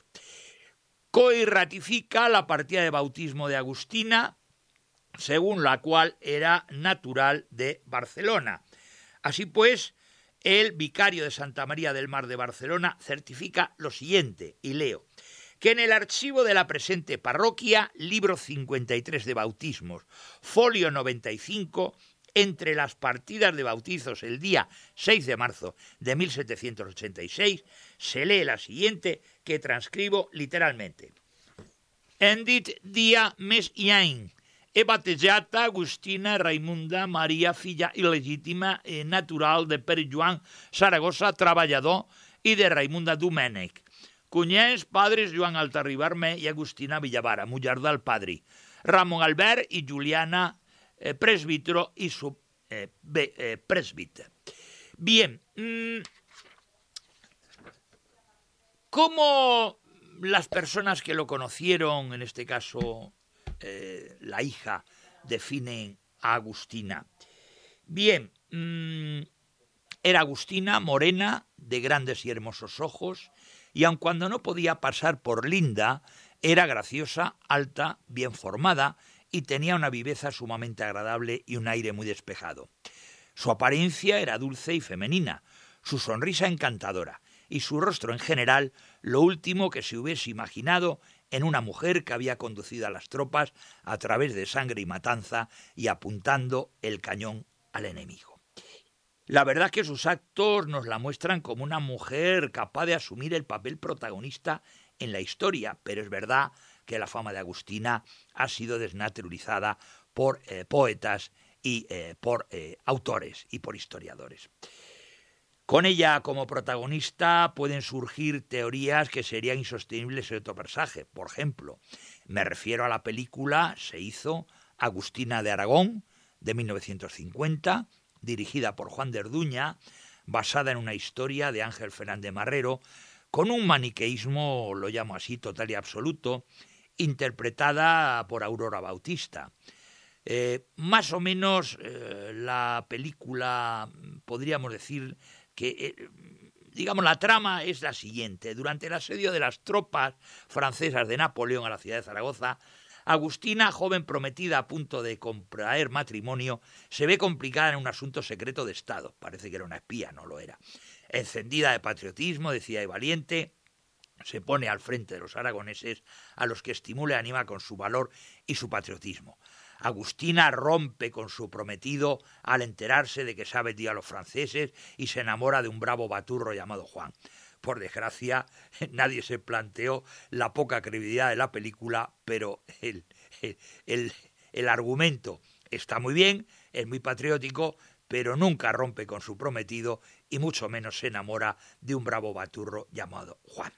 Coy ratifica la partida de bautismo de Agustina, según la cual era natural de Barcelona. Así pues, el vicario de Santa María del Mar de Barcelona certifica lo siguiente, y leo, que en el archivo de la presente parroquia, libro cincuenta y tres de bautismos, folio noventa y cinco, entre las partidas de bautizos el día seis de marzo de mil setecientos ochenta y seis, se lee la siguiente, que transcribo literalmente. En dit dia mes iain, he batejata Agustina Raimunda Maria, filla il·legítima e natural de Pere Joan Saragosa, treballador, i de Raimunda Domènech. Cunyers, padres Joan Altarribarme i Agustina Villavara, muller del padre. Ramon Albert i Juliana eh, presbítero y su eh, be, eh, presbítero. Bien, mmm, ¿cómo las personas que lo conocieron, en este caso eh, la hija, definen a Agustina? Bien, mmm, era Agustina morena, de grandes y hermosos ojos, y aun cuando no podía pasar por linda, era graciosa, alta, bien formada, y tenía una viveza sumamente agradable y un aire muy despejado. Su apariencia era dulce y femenina, su sonrisa encantadora, y su rostro en general lo último que se hubiese imaginado en una mujer que había conducido a las tropas a través de sangre y matanza y apuntando el cañón al enemigo. La verdad es que sus actos nos la muestran como una mujer capaz de asumir el papel protagonista en la historia, pero es verdad que la fama de Agustina ha sido desnaturalizada por eh, poetas y eh, por eh, autores y por historiadores. Con ella como protagonista pueden surgir teorías que serían insostenibles en otro personaje. Por ejemplo, me refiero a la película, se hizo Agustina de Aragón, de mil novecientos cincuenta, dirigida por Juan de Orduña, basada en una historia de Ángel Fernández Marrero, con un maniqueísmo, lo llamo así, total y absoluto, interpretada por Aurora Bautista. Eh, más o menos eh, la película, podríamos decir que, eh, digamos, la trama es la siguiente. Durante el asedio de las tropas francesas de Napoleón a la ciudad de Zaragoza, Agustina, joven prometida a punto de contraer matrimonio, se ve complicada en un asunto secreto de Estado. Parece que era una espía, no lo era. Encendida de patriotismo, decía y valiente, se pone al frente de los aragoneses, a los que estimula y anima con su valor y su patriotismo. Agustina rompe con su prometido al enterarse de que se ha vendido a los franceses y se enamora de un bravo baturro llamado Juan. Por desgracia, nadie se planteó la poca credibilidad de la película, pero el, el, el, el argumento está muy bien, es muy patriótico, pero nunca rompe con su prometido y mucho menos se enamora de un bravo baturro llamado Juan.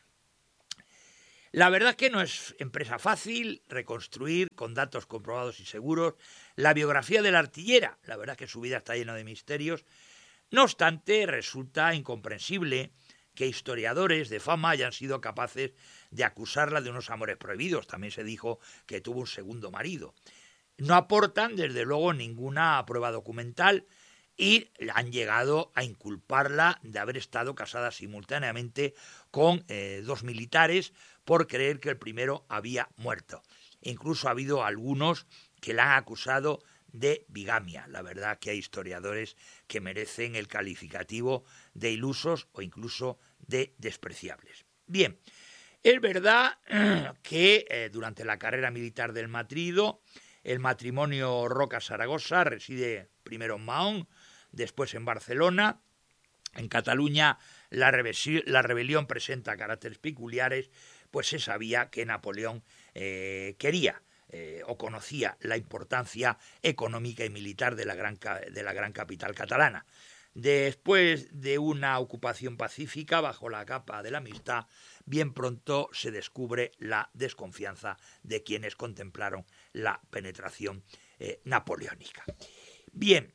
La verdad es que no es empresa fácil reconstruir con datos comprobados y seguros la biografía de la artillera. La verdad es que su vida está llena de misterios. No obstante, resulta incomprensible que historiadores de fama hayan sido capaces de acusarla de unos amores prohibidos. También se dijo que tuvo un segundo marido. No aportan, desde luego, ninguna prueba documental y han llegado a inculparla de haber estado casada simultáneamente con eh, dos militares por creer que el primero había muerto. Incluso ha habido algunos que la han acusado de bigamia. La verdad que hay historiadores que merecen el calificativo de ilusos o incluso de despreciables. Bien, es verdad que eh, durante la carrera militar del marido, el matrimonio Roca-Zaragoza reside primero en Mahón, después en Barcelona. En Cataluña la, la rebelión presenta caracteres peculiares, pues se sabía que Napoleón eh, quería eh, o conocía la importancia económica y militar de la, gran, de la gran capital catalana. Después de una ocupación pacífica bajo la capa de la amistad, bien pronto se descubre la desconfianza de quienes contemplaron la penetración eh, napoleónica. Bien,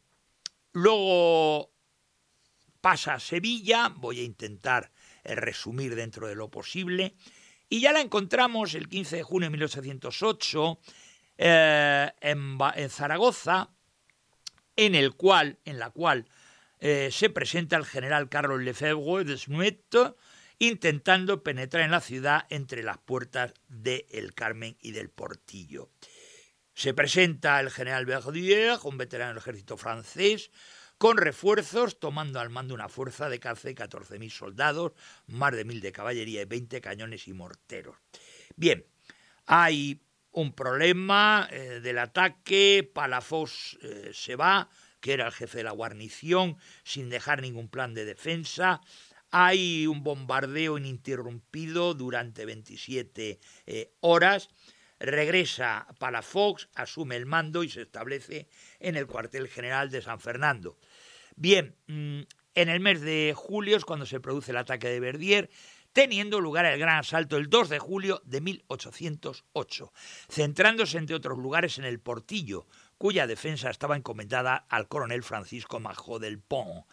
luego pasa a Sevilla, voy a intentar eh, resumir dentro de lo posible, y ya la encontramos el quince de junio de mil ochocientos ocho eh, en, en Zaragoza, en, el cual, en la cual eh, se presenta el general Carlos Lefebvre de Snuet intentando penetrar en la ciudad entre las puertas de El Carmen y del Portillo. Se presenta el general Verdier, un veterano del ejército francés, con refuerzos, tomando al mando una fuerza de casi catorce mil soldados, más de mil de caballería y veinte cañones y morteros. Bien, hay un problema eh, del ataque. Palafox eh, se va, que era el jefe de la guarnición, sin dejar ningún plan de defensa. Hay un bombardeo ininterrumpido durante veintisiete eh, horas. Regresa Palafox, asume el mando y se establece en el cuartel general de San Fernando. Bien, en el mes de julio es cuando se produce el ataque de Verdier, teniendo lugar el gran asalto el dos de julio de mil ochocientos ocho, centrándose entre otros lugares en el Portillo, cuya defensa estaba encomendada al coronel Francisco Majó del Pont.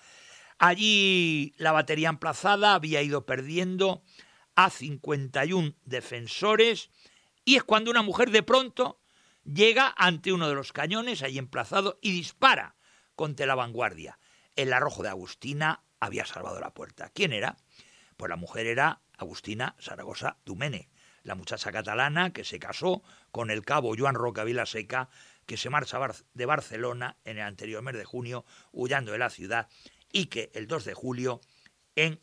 Allí la batería emplazada había ido perdiendo a cincuenta y uno defensores, y es cuando una mujer de pronto llega ante uno de los cañones ahí emplazado y dispara contra la vanguardia. El arrojo de Agustina había salvado la puerta. ¿Quién era? Pues la mujer era Agustina Zaragoza Domènech, la muchacha catalana que se casó con el cabo Joan Roca Vilaseca, que se marcha de Barcelona en el anterior mes de junio, huyendo de la ciudad, y que el dos de julio en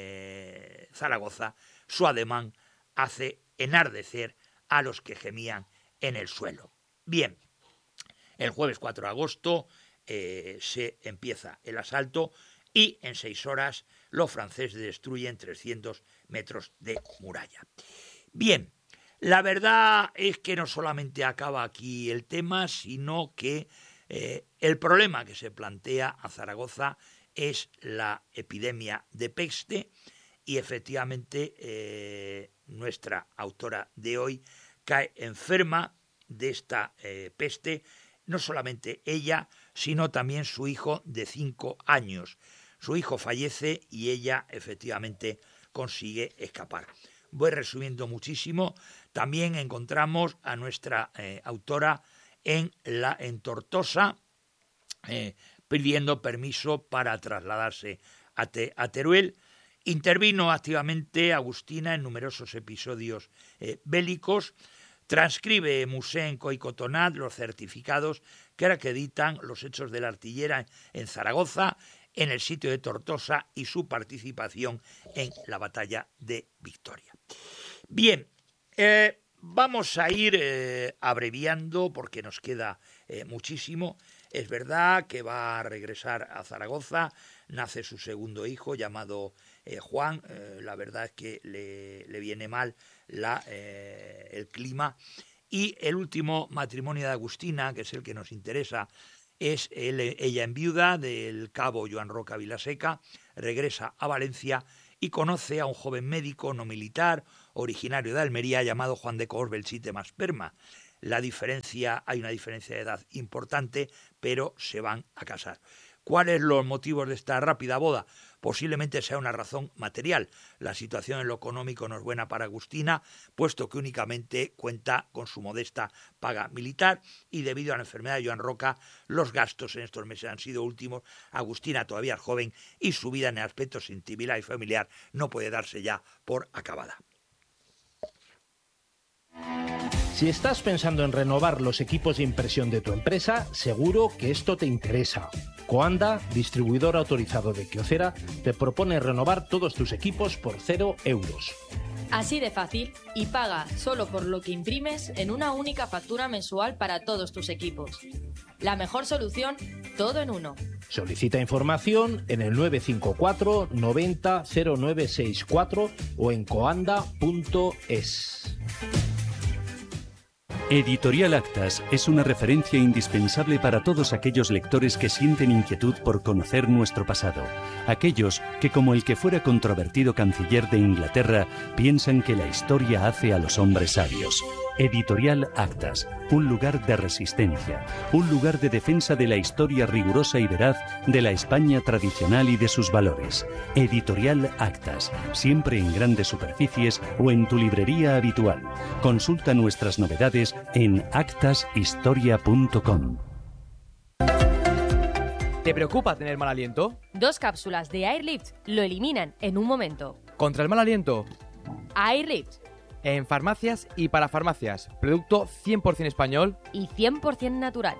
eh, Zaragoza su ademán hace enardecer a los que gemían en el suelo. Bien, el jueves cuatro de agosto eh, se empieza el asalto y en seis horas los franceses destruyen trescientos metros de muralla. Bien, la verdad es que no solamente acaba aquí el tema, sino que eh, el problema que se plantea a Zaragoza es la epidemia de peste y efectivamente eh, nuestra autora de hoy cae enferma de esta eh, peste, no solamente ella, sino también su hijo de cinco años. Su hijo fallece y ella efectivamente consigue escapar. Voy resumiendo muchísimo. También encontramos a nuestra eh, autora en, la, en Tortosa, eh, pidiendo permiso para trasladarse a, Te, a Teruel. Intervino activamente Agustina en numerosos episodios eh, bélicos. Transcribe Musenco y Cotonat los certificados que acreditan los hechos de la artillera en Zaragoza, en el sitio de Tortosa y su participación en la batalla de Victoria. Bien, eh, Vamos a ir eh, abreviando porque nos queda eh, muchísimo. Es verdad que va a regresar a Zaragoza, nace su segundo hijo llamado eh, Juan. Eh, la verdad es que le, le viene mal la, eh, el clima. Y el último matrimonio de Agustina, que es el que nos interesa, es el, ella enviuda del cabo Joan Roca Vilaseca, regresa a Valencia y conoce a un joven médico no militar, originario de Almería, llamado Juan de Cobos Belchite Masperma. La diferencia, hay una diferencia de edad importante, pero se van a casar. ¿Cuáles son los motivos de esta rápida boda? Posiblemente sea una razón material. La situación en lo económico no es buena para Agustina, puesto que únicamente cuenta con su modesta paga militar y debido a la enfermedad de Joan Roca, los gastos en estos meses han sido últimos. Agustina todavía es joven y su vida en el aspecto sentimental y familiar no puede darse ya por acabada. Si estás pensando en renovar los equipos de impresión de tu empresa, seguro que esto te interesa. Coanda, distribuidor autorizado de Kyocera, te propone renovar todos tus equipos por cero euros. Así de fácil, y paga solo por lo que imprimes en una única factura mensual para todos tus equipos. La mejor solución, todo en uno. Solicita información en el nueve cinco cuatro noventa cero nueve sesenta y cuatro o en coanda punto es. Editorial Actas es una referencia indispensable para todos aquellos lectores que sienten inquietud por conocer nuestro pasado. Aquellos que, como el que fuera controvertido canciller de Inglaterra, piensan que la historia hace a los hombres sabios. Editorial Actas, un lugar de resistencia, un lugar de defensa de la historia rigurosa y veraz de la España tradicional y de sus valores. Editorial Actas, siempre en grandes superficies o en tu librería habitual. Consulta nuestras novedades en actas historia punto com. ¿Te preocupa tener mal aliento? Dos cápsulas de Airlift lo eliminan en un momento. ¿Contra el mal aliento? Airlift. En farmacias y para farmacias. Producto cien por ciento español y cien por ciento natural.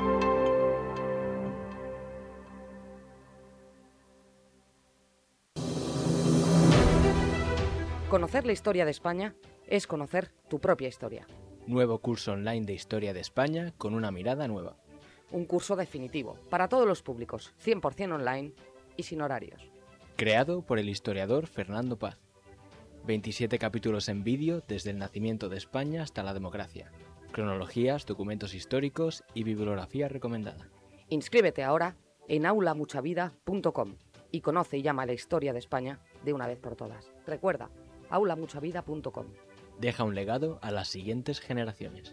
Conocer la historia de España es conocer tu propia historia. Nuevo curso online de Historia de España con una mirada nueva. Un curso definitivo para todos los públicos, cien por ciento online y sin horarios. Creado por el historiador Fernando Paz. veintisiete capítulos en vídeo desde el nacimiento de España hasta la democracia. Cronologías, documentos históricos y bibliografía recomendada. Inscríbete ahora en aula mucha vida punto com y conoce y llama la historia de España de una vez por todas. Recuerda, aula mucha vida punto com. Deja un legado a las siguientes generaciones.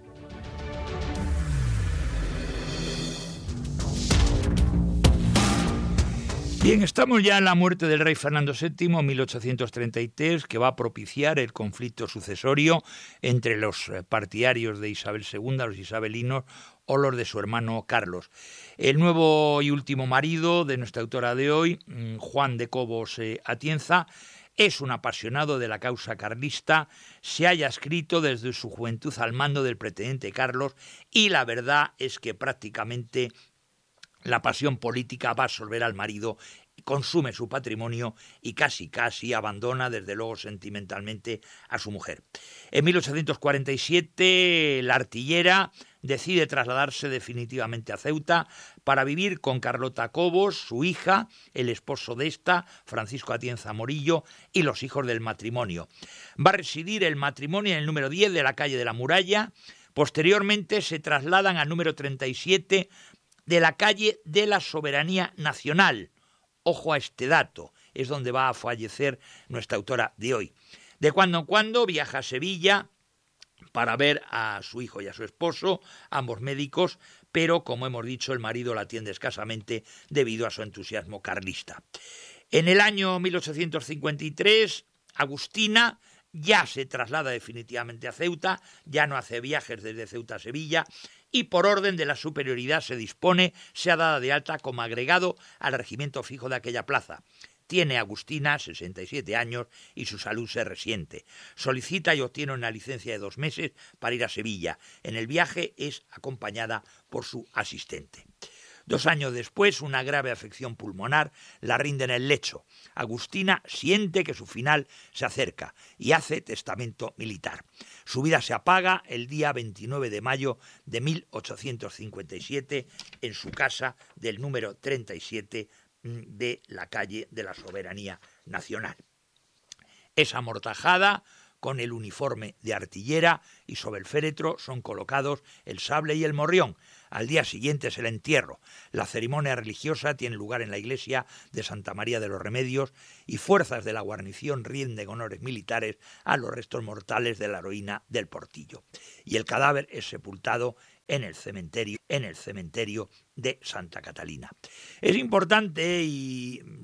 Bien, estamos ya en la muerte del rey Fernando séptimo, mil ochocientos treinta y tres, que va a propiciar el conflicto sucesorio entre los partidarios de Isabel segunda, los isabelinos, o los de su hermano Carlos. El nuevo y último marido de nuestra autora de hoy, Juan de Cobos eh, Atienza, es un apasionado de la causa carlista, se haya escrito desde su juventud al mando del pretendiente Carlos y la verdad es que prácticamente la pasión política va a absorber al marido, consume su patrimonio y casi casi abandona desde luego sentimentalmente a su mujer. En mil ochocientos cuarenta y siete la artillera decide trasladarse definitivamente a Ceuta para vivir con Carlota Cobos, su hija, el esposo de esta, Francisco Atienza Morillo, y los hijos del matrimonio. Va a residir el matrimonio en el número diez de la calle de la Muralla. Posteriormente se trasladan al número treinta y siete de la calle de la Soberanía Nacional. Ojo a este dato, es donde va a fallecer nuestra autora de hoy. De cuando en cuando viaja a Sevilla para ver a su hijo y a su esposo, ambos médicos, pero como hemos dicho, el marido la atiende escasamente debido a su entusiasmo carlista. En el año mil ochocientos cincuenta y tres, Agustina ya se traslada definitivamente a Ceuta, ya no hace viajes desde Ceuta a Sevilla y por orden de la superioridad se dispone, sea dada de alta como agregado al regimiento fijo de aquella plaza. Tiene Agustina sesenta y siete años y su salud se resiente. Solicita y obtiene una licencia de dos meses para ir a Sevilla. En el viaje es acompañada por su asistente. Dos años después, una grave afección pulmonar la rinde en el lecho. Agustina siente que su final se acerca y hace testamento militar. Su vida se apaga el día veintinueve de mayo de mil ochocientos cincuenta y siete en su casa del número treinta y siete de la calle de la Soberanía Nacional. Es amortajada con el uniforme de artillera y sobre el féretro son colocados el sable y el morrión. Al día siguiente es el entierro. La ceremonia religiosa tiene lugar en la iglesia de Santa María de los Remedios y fuerzas de la guarnición rinden honores militares a los restos mortales de la heroína del Portillo. Y el cadáver es sepultado en el cementerio, en el cementerio de Santa Catalina. Es importante y